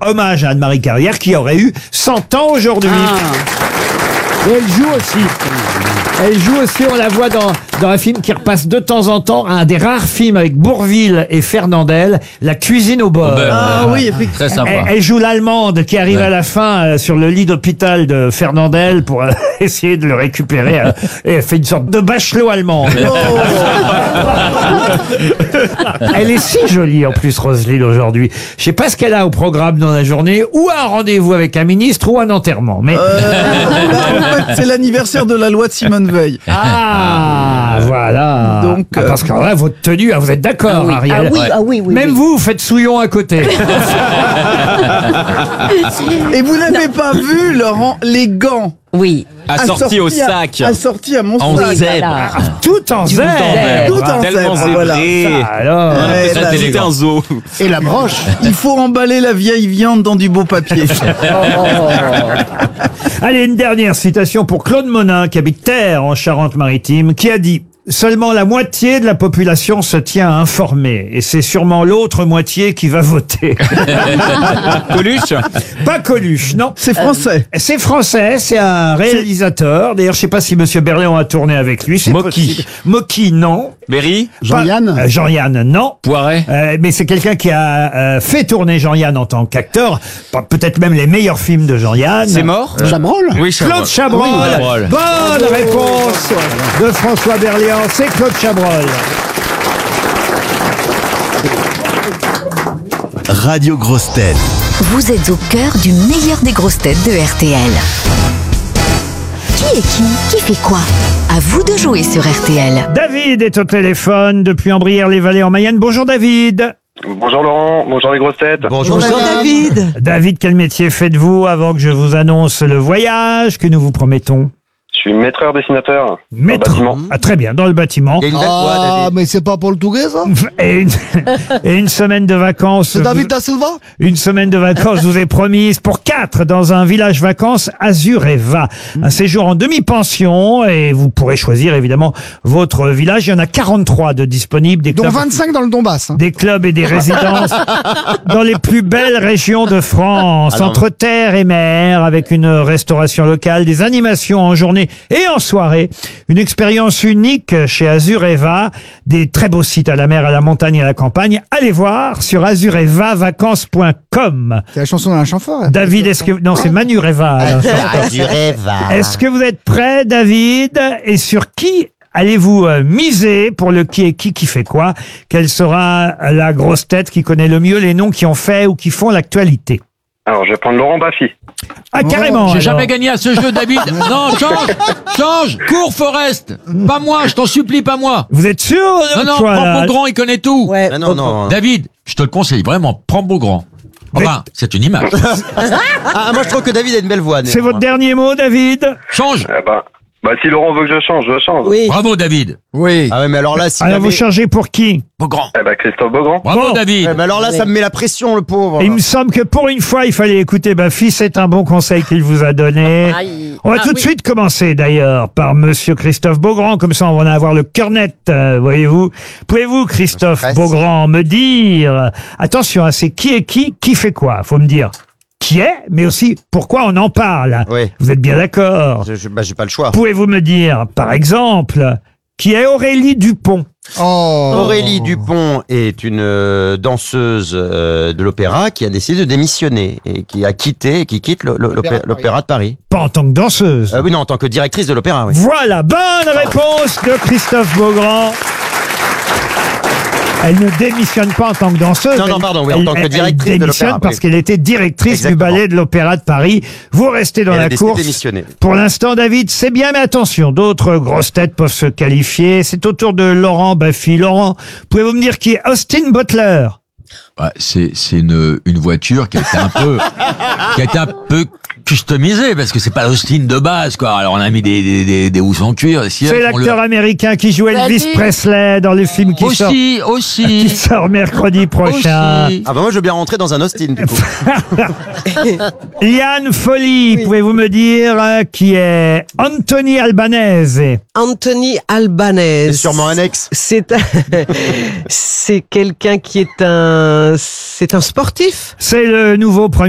hommage à Anne-Marie Carrière qui aurait eu 100 ans aujourd'hui. Et elle joue aussi, on la voit dans un film qui repasse de temps en temps, un des rares films avec Bourvil et Fernandel, La cuisine au beurre. Ah oui, effectivement. Très sympa. Elle joue l'Allemande qui arrive à la fin sur le lit d'hôpital de Fernandel pour essayer de le récupérer. Et elle fait une sorte de bachelot allemande. Elle est si jolie en plus, Roselyne, aujourd'hui. Je sais pas ce qu'elle a au programme dans la journée, ou un rendez-vous avec un ministre ou un enterrement. Mais En fait, c'est l'anniversaire de la loi de Simone Veil. voilà. Donc, parce que là, votre tenue, vous êtes d'accord, Ariel. Oui. Même vous faites souillon à côté. Et vous n'avez pas vu, Laurent, les gants Oui. Assorti au sac. Assorti à mon En sac. zèbre. Tout en zèbre. Tout en Tellement zèbre, voilà. zébré. Alors, Ouais, Ça, là, c'était un zoo. Et la broche. Il faut emballer la vieille viande dans du beau papier. allez, une dernière citation pour Claude Monin, qui habite Terre, en Charente-Maritime, qui a dit « Seulement la moitié de la population se tient informée, et c'est sûrement l'autre moitié qui va voter. » Coluche. Pas Coluche, non. C'est français. C'est français, c'est un réalisateur. D'ailleurs, je sais pas si Monsieur Berléand a tourné avec lui. C'est Mocky. possible. Mocky, non. Berry. Pas- Jean-Yann, non. Poiret. Mais c'est quelqu'un qui a fait tourner Jean-Yann en tant qu'acteur. Peut-être même les meilleurs films de Jean-Yann. C'est mort. Chabrol. Oui, Claude Chabrol. Chabrol. Bonne réponse de François Berléand. C'est Claude Chabrol. Radio Grosses Têtes. Vous êtes au cœur du meilleur des grosses têtes de RTL. Qui est qui fait quoi? À vous de jouer sur RTL. David est au téléphone depuis Ambrières-les-Vallées en Mayenne. Bonjour David. Bonjour Laurent, bonjour les grosses têtes. Bonjour David. David, quel métier faites-vous avant que je vous annonce le voyage que nous vous promettons? Je suis maîtreur dessinateur dans le bâtiment. Ah, très bien, dans le bâtiment. Il y a une belle voix, David. Mais c'est pas pour le Touguet, ça? Et une semaine de vacances. C'est David Da Silva? Une semaine de vacances vous est promise pour 4 dans un village vacances Azureva. Un séjour en demi-pension et vous pourrez choisir évidemment votre village. Il y en a 43 de disponibles. Des Dont clubs, 25 dans le Donbass. des clubs et des résidences dans les plus belles régions de France, entre terre et mer, avec une restauration locale, des animations en journée et en soirée. Une expérience unique chez Azureva, des très beaux sites à la mer, à la montagne et à la campagne. Allez voir sur azurevavacances.com. C'est la chanson d'un chanfort. David, est-ce que... Non, c'est Manureva. Est-ce que vous êtes prêt, David? Et sur qui allez-vous miser pour le qui est qui fait quoi? Quelle sera la grosse tête qui connaît le mieux les noms qui ont fait ou qui font l'actualité? Alors je vais prendre Laurent Baffy. Ah, carrément. J'ai alors. jamais gagné à ce jeu, David. Non, change. Cours, Forest. Pas moi, je t'en supplie, pas moi. Vous êtes sûr? Non, toi, prends là Beaugrand, il connaît tout. Ouais. Non. David, je te le conseille, vraiment, prends Beaugrand. Enfin, c'est une image. Ah, moi je trouve que David a une belle voix. C'est votre dernier mot, David? Change. Bah si Laurent veut que je change, je change. Oui. Bravo, David. Oui. Ah ouais, mais alors là, si Alors vous changez pour qui? Beaugrand. Christophe Beaugrand. Bravo, Bon. David. mais alors là, ça me met la pression, le pauvre. Il me semble que pour une fois, il fallait écouter Baffy. C'est un bon conseil qu'il vous a donné. Aïe. On va tout de suite commencer d'ailleurs par Monsieur Christophe Beaugrand. Comme ça, on va en avoir le cœur net, voyez-vous. Pouvez-vous, Christophe Stress. Beaugrand, me dire... Attention, c'est qui est qui fait quoi? Faut me dire qui est, mais aussi pourquoi on en parle. Oui. Vous êtes bien d'accord? J'ai pas le choix. Pouvez-vous me dire, par exemple, qui est Aurélie Dupont? Aurélie Dupont est une danseuse de l'opéra qui a décidé de démissionner et qui quitte l'opéra de Paris. Pas en tant que danseuse. Oui, non, en tant que directrice de l'opéra, oui. Voilà, bonne réponse de Christophe Beaugrand. Elle ne démissionne pas en tant que danseuse. Non, pardon, oui, en tant que directrice elle de démissionne l'opéra, parce oui. qu'elle était directrice Exactement. du ballet de l'Opéra de Paris. Vous restez dans Elle a la décidé de course. démissionner. Pour l'instant, David, c'est bien, mais attention, d'autres grosses têtes peuvent se qualifier. C'est au tour de Laurent Baffy. Laurent, pouvez-vous me dire qui est Austin Butler? C'est une voiture qui a été un peu customisée parce que c'est pas l'Austin de base, quoi. Alors on a mis des housses en cuir. C'est l'acteur américain qui joue Elvis Vas-y. Presley dans le film qui Aussi. sort mercredi prochain. Aussi. Ah bah moi je veux bien rentrer dans un Austin du coup. Liane Folly, pouvez-vous me dire qui est Anthony Albanese? Anthony Albanese. C'est sûrement un ex. C'est quelqu'un qui est c'est un sportif. C'est le nouveau premier